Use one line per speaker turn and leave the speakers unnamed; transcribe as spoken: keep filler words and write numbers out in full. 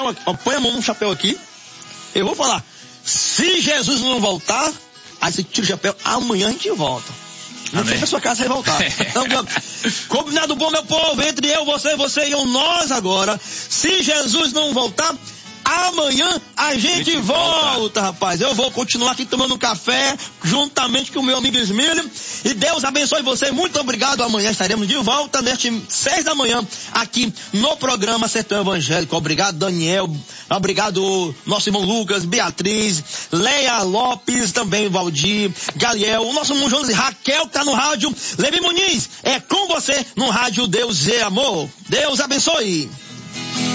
mão, ó, põe a mão no chapéu aqui. Eu vou falar, se Jesus não voltar, aí você tira o chapéu, amanhã a gente volta. Não sei que a sua casa vai voltar. Então, combinado bom, meu povo, entre eu, você, você e eu, nós agora. Se Jesus não voltar, amanhã a gente, a gente volta, volta, rapaz. Eu vou continuar aqui tomando um café, juntamente com o meu amigo Ismílio. E Deus abençoe você. Muito obrigado. Amanhã estaremos de volta, neste seis da manhã, aqui no programa Sertão Evangélico. Obrigado, Daniel. Obrigado, nosso irmão Lucas, Beatriz, Leia Lopes, também Valdir, Galiel, o nosso irmão Jones, Raquel, que tá no rádio. Levi Muniz, é com você no rádio Deus é Amor. Deus abençoe.